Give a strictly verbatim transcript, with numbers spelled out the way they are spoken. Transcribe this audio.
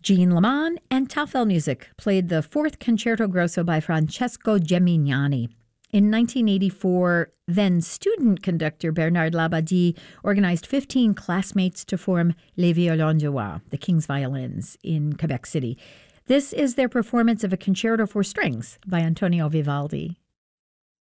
Jean Leman and Tafel Music played the fourth Concerto Grosso by Francesco Gemignani. In nineteen eighty-four, then student conductor Bernard Labadie organized fifteen classmates to form Les Violons du Roi, the King's Violins, in Quebec City. This is their performance of a concerto for strings by Antonio Vivaldi.